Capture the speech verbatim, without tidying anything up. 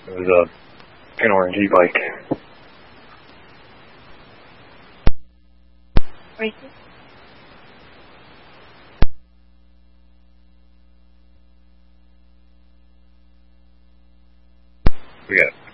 It was a an orange e-bike. Racist? We got